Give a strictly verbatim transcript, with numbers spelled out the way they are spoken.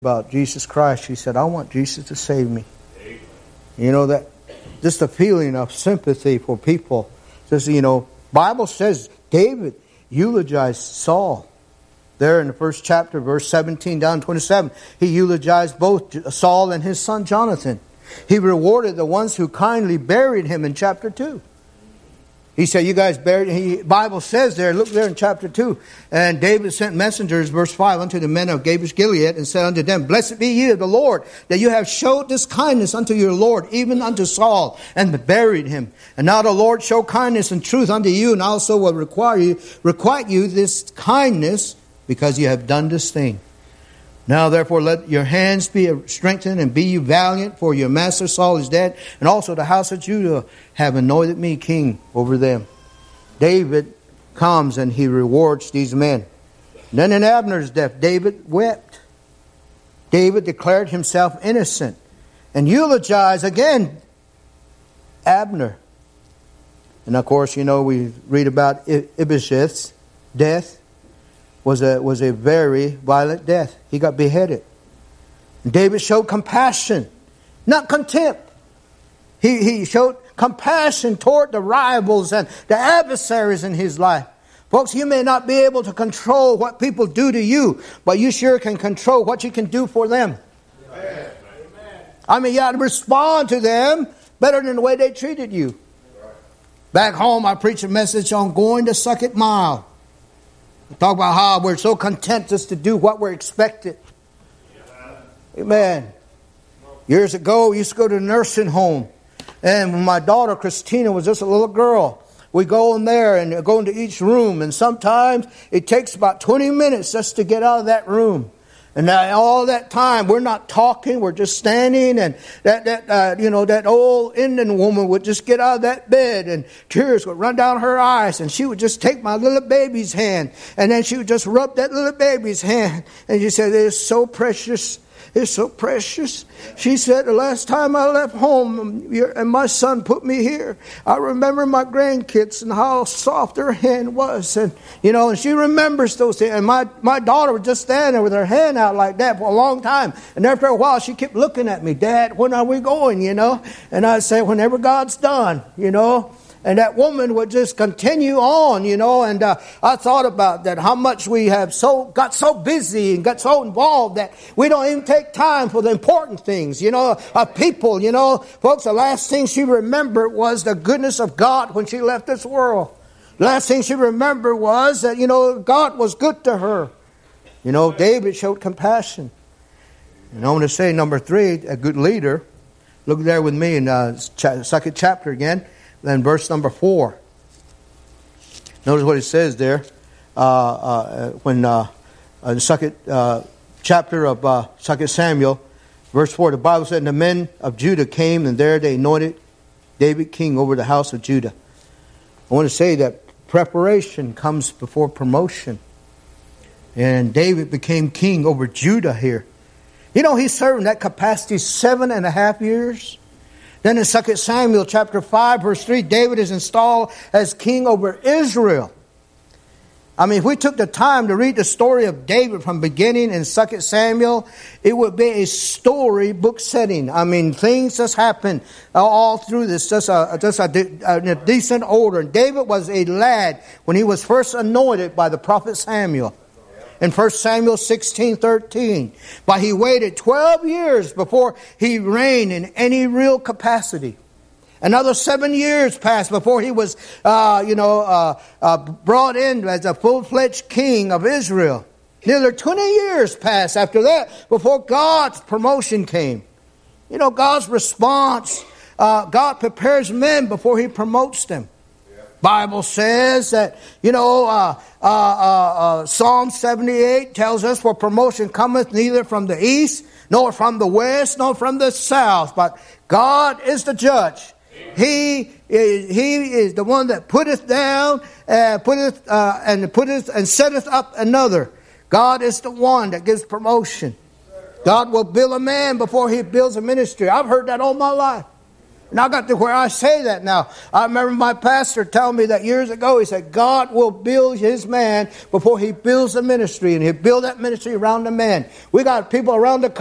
about Jesus Christ, she said, I want Jesus to save me. Amen. You know, that just a feeling of sympathy for people. Just, you know, Bible says David eulogized Saul. There in the first chapter, verse seventeen down to twenty-seven, he eulogized both Saul and his son Jonathan. He rewarded the ones who kindly buried him in chapter two. He said, you guys buried, he, Bible says there, look there in chapter two. And David sent messengers, verse five, unto the men of Jabesh Gilead, and said unto them, Blessed be ye of the Lord, that you have showed this kindness unto your Lord, even unto Saul, and buried him. And now the Lord show kindness and truth unto you, and also will require you, requite you this kindness, because you have done this thing. Now therefore let your hands be strengthened, and be you valiant, for your master Saul is dead, and also the house of Judah have anointed me king over them. David comes and he rewards these men. And then in Abner's death, David wept. David declared himself innocent and eulogized again Abner. And of course, you know, we read about Ishbosheth's death. was a was a very violent death. He got beheaded. And David showed compassion, not contempt. He, he showed compassion toward the rivals and the adversaries in his life. Folks, you may not be able to control what people do to you, but you sure can control what you can do for them. Amen. I mean, you ought to respond to them better than the way they treated you. Back home, I preached a message on going the second mile. Talk about how we're so content just to do what we're expected. Amen. Years ago, we used to go to a nursing home. And when my daughter, Christina, was just a little girl, we go in there and go into each room. And sometimes it takes about twenty minutes just to get out of that room. And all that time, we're not talking, we're just standing, and that, that uh, you know, that old Indian woman would just get out of that bed, and tears would run down her eyes, and she would just take my little baby's hand, and then she would just rub that little baby's hand, and she said, it's so precious. It's so precious. She said, the last time I left home and my son put me here, I remember my grandkids and how soft their hand was. And, you know, and she remembers those things. And my, my daughter was just standing there with her hand out like that for a long time. And after a while, she kept looking at me, Dad, when are we going, you know? And I said, whenever God's done, you know. And that woman would just continue on, you know, and uh, I thought about that, how much we have so got so busy and got so involved that we don't even take time for the important things, you know, of people, you know. Folks, the last thing she remembered was the goodness of God when she left this world. The last thing she remembered was that, you know, God was good to her. You know, David showed compassion. And I want to say, number three, a good leader. Look there with me in uh, second chapter again. Then verse number four. Notice what it says there. Uh, uh, when uh, in the second uh, chapter of uh, Second Samuel, verse four, the Bible said, and the men of Judah came, and there they anointed David king over the house of Judah. I want to say that preparation comes before promotion. And David became king over Judah here. You know, he served in that capacity seven and a half years. Then in Second Samuel chapter five, verse three, David is installed as king over Israel. I mean, if we took the time to read the story of David from beginning in Second Samuel, it would be a storybook setting. I mean, things just happen all through this, just a, just a, a decent order. And David was a lad when he was first anointed by the prophet Samuel. In First Samuel sixteen thirteen. But he waited twelve years before he reigned in any real capacity. Another seven years passed before he was, uh, you know, uh, uh, brought in as a full-fledged king of Israel. Nearly twenty years passed after that before God's promotion came. You know, God's response, uh, God prepares men before he promotes them. Bible says that, you know, uh, uh, uh, uh, Psalm seventy-eight tells us, for promotion cometh neither from the east, nor from the west, nor from the south, but God is the judge. He is, he is the one that putteth down, uh, putteth, uh, and putteth and setteth up another. God is the one that gives promotion. God will build a man before he builds a ministry. I've heard that all my life. And I got to where I say that now. I remember my pastor telling me that years ago. He said, God will build his man before he builds the ministry. And he'll build that ministry around the man. We got people around the